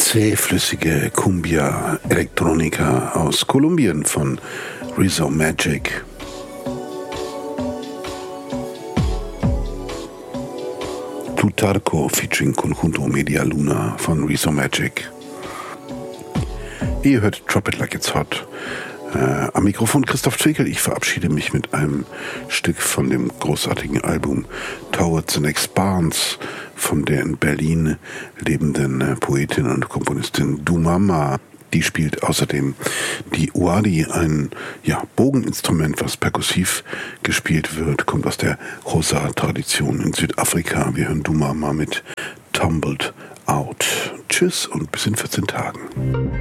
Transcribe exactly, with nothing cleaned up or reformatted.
Zähflüssige Cumbia Electronica aus Kolumbien von Rizzo Magic. Plutarco featuring Conjunto Media Luna von Rizzo Magic. Ihr hört Drop It Like It's Hot. Äh, am Mikrofon Christoph Zwickel. Ich verabschiede mich mit einem Stück von dem großartigen Album Towards the Next Barnes von der in Berlin lebenden äh, Poetin und Komponistin Dumama. Die spielt außerdem die Uadi, ein ja, Bogeninstrument, was perkussiv gespielt wird, kommt aus der Hosa-Tradition in Südafrika. Wir hören Dumama mit Tumbled Out. Tschüss und bis in vierzehn Tagen.